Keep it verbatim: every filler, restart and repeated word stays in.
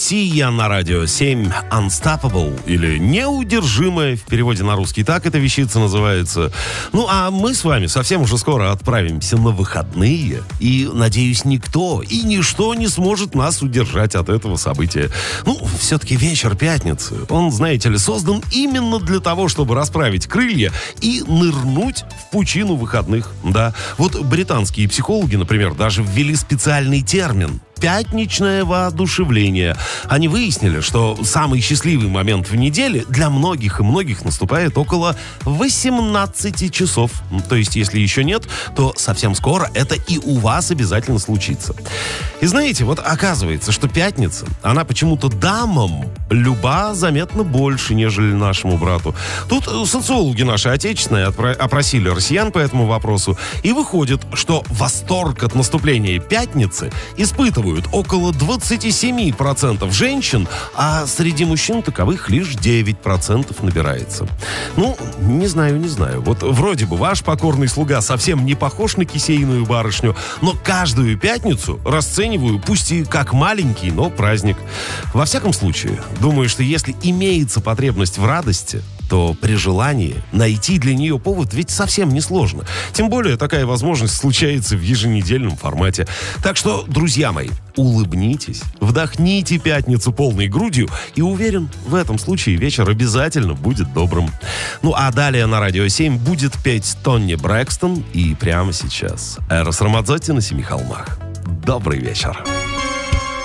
Россия на радио семь. Unstoppable или неудержимая в переводе на русский. Так эта вещица называется. Ну, а мы с вами совсем уже скоро отправимся на выходные. И, надеюсь, никто и ничто не сможет нас удержать от этого события. Ну, все-таки вечер пятницы. Он, знаете ли, создан именно для того, чтобы расправить крылья и нырнуть в пучину выходных. Да. Вот британские психологи, например, даже ввели специальный термин «пятничное воодушевление». Они выяснили, что самый счастливый момент в неделе для многих и многих наступает около восемнадцати часов. То есть, если еще нет, то совсем скоро это и у вас обязательно случится. И знаете, вот оказывается, что пятница, она почему-то дамам люба заметно больше, нежели нашему брату. Тут социологи наши отечественные отпро- опросили россиян по этому вопросу, и выходит, что восторг от наступления пятницы испытывают около двадцать семь процентов женщин, а среди мужчин таковых лишь девять процентов набирается. Ну, не знаю, не знаю. Вот вроде бы ваш покорный слуга совсем не похож на кисейную барышню, но каждую пятницу расцениваю, пусть и как маленький, но праздник. Во всяком случае, думаю, что если имеется потребность в радости, то при желании найти для нее повод ведь совсем не сложно. Тем более такая возможность случается в еженедельном формате. Так что, друзья мои, улыбнитесь, вдохните пятницу полной грудью, и уверен, в этом случае вечер обязательно будет добрым. Ну а далее на радио семь будет петь Тонни Брэкстон, и прямо сейчас Эрос Рамадзотти на Семи холмах. Добрый вечер.